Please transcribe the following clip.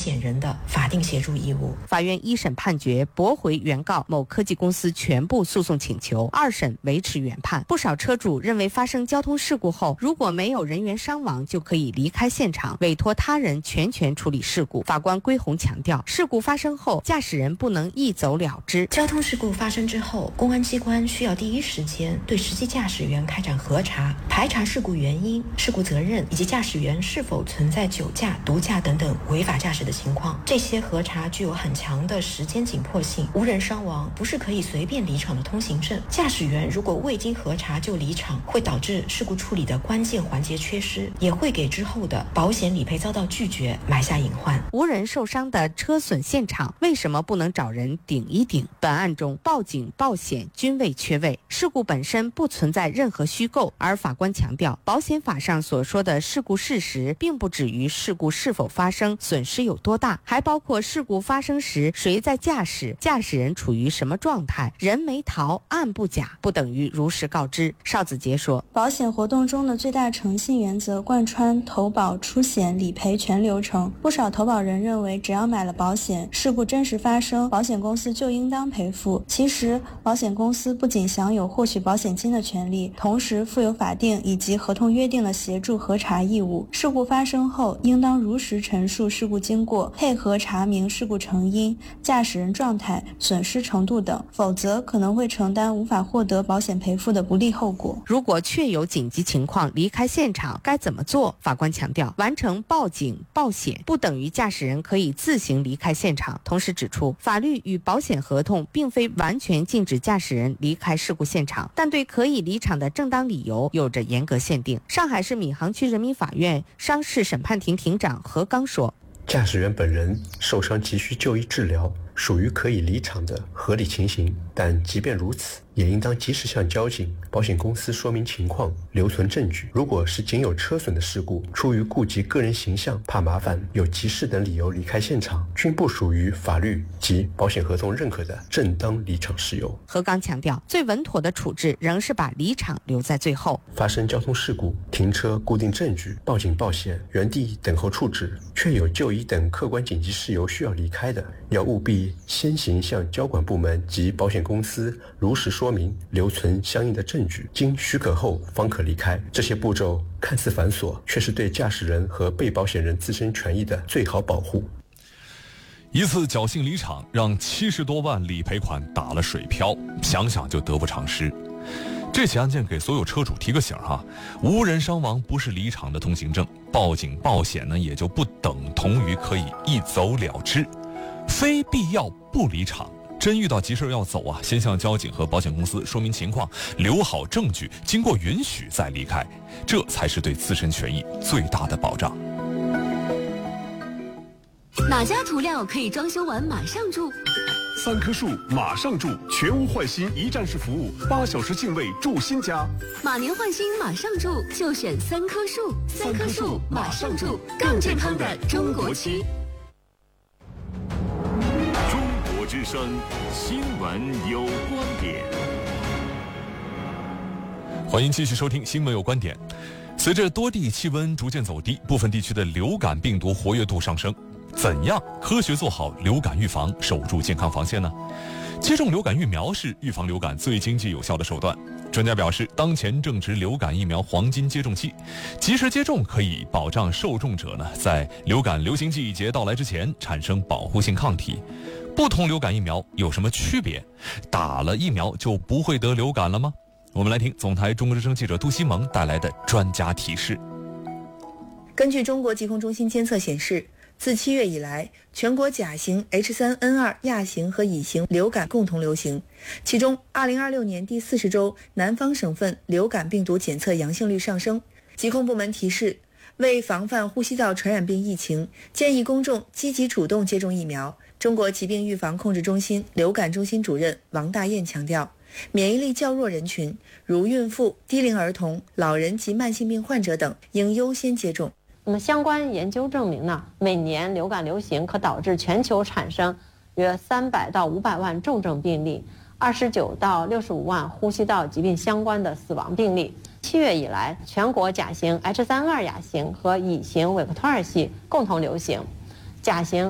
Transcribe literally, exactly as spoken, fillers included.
险人的法定协助义务。 法院一审判决驳回原告某科技公司全部诉讼请求，二审维持原判。不少车主认为发生交通事故后，如果没有人员伤亡，就可以离开现场，委托他人全权处理事故。法官归红强调，事故发生后，驾驶人不能一走了之。 交通事故发生之后，公安机关需要第一时间对实际驾驶员开展核查，排查事故原因、事故责任以及驾驶员是否存在酒驾、毒驾等等违法驾驶的情况。这些核查具有很强的时间紧迫性，无人伤亡不是可以随便离场的通行证。驾驶员如果未经核查就离场，会导致事故处理的关键环节缺失，也会给之后的保险理赔遭到拒绝埋下隐患。 无人受伤的车损现场，为什么不能找人顶一顶？本案中，报警、报险均未缺位，事故本身不存在任何虚构。而法官强调，保险法上所说的事故事实，并不止于事故是否发生、损失有多大，还包括事故发生时谁在驾驶、驾驶人处于什么状态，人没逃，案不假，不等于如实告知。邵子杰说， 保险活动中的最大诚信原则贯穿投保、出险、理赔全流程。不少投保人认为，只要买了保险，事故真实发生，保险公司就应当赔付。其实，保险公司不仅享有获取保险金的权利，同时负有法定以及合同约定的协助核查义务。事故发生后，应当如实陈述事故经过，配合查明事故成因、驾驶人状态、损失程度等，否则可能会承担无法获得保险赔付的不利后果。 如果确有紧急情况离开现场，该怎么做？法官强调，完成报警、报险不等于驾驶人可以自行离开现场。同时指出，法律与保险合同并非完全禁止驾驶人离开事故现场，但对可以离场的正当理由有着严格限定。上海市闵行区人民法院商事审判庭庭长何刚说， 驾驶员本人受伤急需就医治疗，属于可以离场的合理情形，但即便如此，也应当及时向交警、保险公司说明情况，留存证据。如果是仅有车损的事故，出于顾及个人形象、怕麻烦、有急事等理由离开现场，均不属于法律及保险合同认可的正当离场事由。 何刚强调，最稳妥的处置仍是把离场留在最后。 发生交通事故，停车固定证据、报警报险、原地等候处置，确有就医等客观紧急事由需要离开的，要务必先行向交管部门及保险公司如实说明，留存相应的证据，经许可后方可离开。这些步骤看似繁琐，却是对驾驶人和被保险人自身权益的最好保护。 一次侥幸离场，让七十多万理赔款打了水漂，想想就得不偿失。这起案件给所有车主提个醒哈，无人伤亡不是离场的通行证，报警报险呢也就不等同于可以一走了之，非必要不离场。真遇到急事要走啊，先向交警和保险公司说明情况，留好证据，经过允许再离开，这才是对自身权益最大的保障。 哪家涂料可以装修完马上住？ 三棵树马上住，全屋换新一站式服务，八小时净位住新家。 马年换新马上住，就选三棵树。三棵树马上住，更健康的中国区。 之声新闻有观点， 欢迎继续收听新闻有观点。随着多地气温逐渐走低，部分地区的流感病毒活跃度上升，怎样科学做好流感预防，守住健康防线呢？接种流感疫苗是预防流感最经济有效的手段。专家表示，当前正值流感疫苗黄金接种期，及时接种可以保障受众者呢在流感流行季节到来之前产生保护性抗体。不同流感疫苗有什么区别？打了疫苗就不会得流感了吗？我们来听总台中国之声记者杜西蒙带来的专家提示。 根据中国疾控中心监测显示，自七月以来，全国甲型、H 三N 二 亚型和乙型流感共同流行。其中，二零二六年第四十周，南方省份流感病毒检测阳性率上升。疾控部门提示，为防范呼吸道传染病疫情，建议公众积极主动接种疫苗。中国疾病预防控制中心流感中心主任王大雁强调，免疫力较弱人群，如孕妇、低龄儿童、老人及慢性病患者等，应优先接种。 那么相关研究证明呢，每年流感流行可导致全球产生约三百到五百万重症病例，二十九到六十五万呼吸道疾病相关的死亡病例。七月以来，全国甲型 H 三 二 亚型和乙型韦克托尔系共同流行，甲型